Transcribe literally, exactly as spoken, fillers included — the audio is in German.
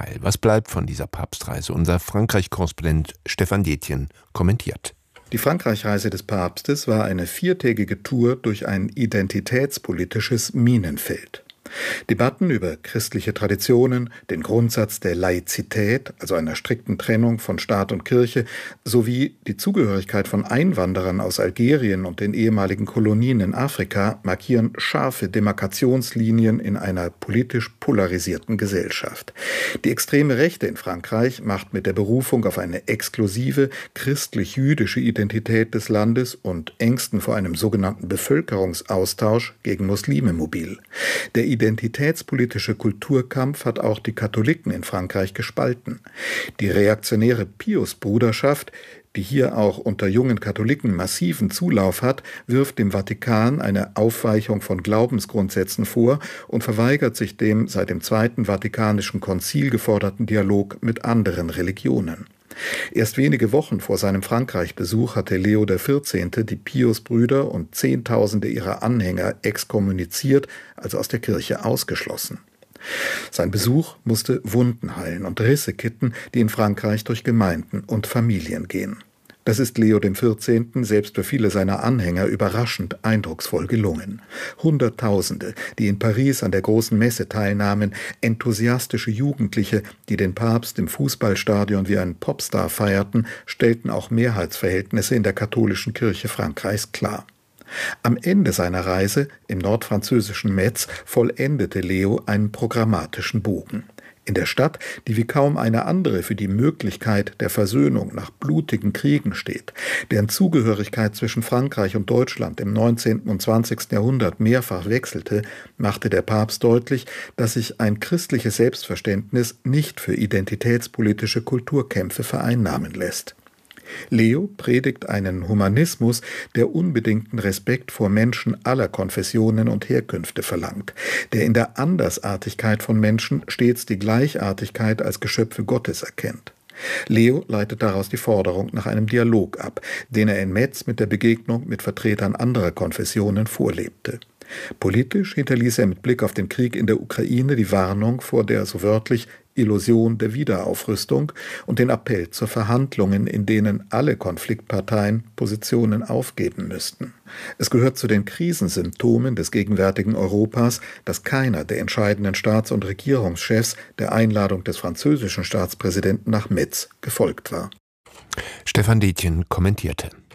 Israel. Was bleibt von dieser Papstreise? Unser Frankreich-Korrespondent Stefan Detjen kommentiert. Die Frankreich-Reise des Papstes war eine viertägige Tour durch ein identitätspolitisches Minenfeld. Debatten über christliche Traditionen, den Grundsatz der Laizität, also einer strikten Trennung von Staat und Kirche, sowie die Zugehörigkeit von Einwanderern aus Algerien und den ehemaligen Kolonien in Afrika markieren scharfe Demarkationslinien in einer politisch polarisierten Gesellschaft. Die extreme Rechte in Frankreich macht mit der Berufung auf eine exklusive christlich-jüdische Identität des Landes und Ängsten vor einem sogenannten Bevölkerungsaustausch gegen Muslime mobil. Der identitätspolitische Kulturkampf hat auch die Katholiken in Frankreich gespalten. Die reaktionäre Pius-Bruderschaft, die hier auch unter jungen Katholiken massiven Zulauf hat, wirft dem Vatikan eine Aufweichung von Glaubensgrundsätzen vor und verweigert sich dem seit dem Zweiten Vatikanischen Konzil geforderten Dialog mit anderen Religionen. Erst wenige Wochen vor seinem Frankreich-Besuch hatte Leo der Vierzehnte die Pius-Brüder und Zehntausende ihrer Anhänger exkommuniziert, also aus der Kirche ausgeschlossen. Sein Besuch musste Wunden heilen und Risse kitten, die in Frankreich durch Gemeinden und Familien gehen. Das ist Leo dem Vierzehnten selbst für viele seiner Anhänger überraschend eindrucksvoll gelungen. Hunderttausende, die in Paris an der großen Messe teilnahmen, enthusiastische Jugendliche, die den Papst im Fußballstadion wie einen Popstar feierten, stellten auch Mehrheitsverhältnisse in der katholischen Kirche Frankreichs klar. Am Ende seiner Reise im nordfranzösischen Metz vollendete Leo einen programmatischen Bogen. In der Stadt, die wie kaum eine andere für die Möglichkeit der Versöhnung nach blutigen Kriegen steht, deren Zugehörigkeit zwischen Frankreich und Deutschland im neunzehnten und zwanzigsten Jahrhundert mehrfach wechselte, machte der Papst deutlich, dass sich ein christliches Selbstverständnis nicht für identitätspolitische Kulturkämpfe vereinnahmen lässt. Leo predigt einen Humanismus, der unbedingten Respekt vor Menschen aller Konfessionen und Herkünfte verlangt, der in der Andersartigkeit von Menschen stets die Gleichartigkeit als Geschöpfe Gottes erkennt. Leo leitet daraus die Forderung nach einem Dialog ab, den er in Metz mit der Begegnung mit Vertretern anderer Konfessionen vorlebte. Politisch hinterließ er mit Blick auf den Krieg in der Ukraine die Warnung vor der, so wörtlich, Illusion der Wiederaufrüstung und den Appell zu Verhandlungen, in denen alle Konfliktparteien Positionen aufgeben müssten. Es gehört zu den Krisensymptomen des gegenwärtigen Europas, dass keiner der entscheidenden Staats- und Regierungschefs der Einladung des französischen Staatspräsidenten nach Metz gefolgt war. Stefan Detjen kommentierte.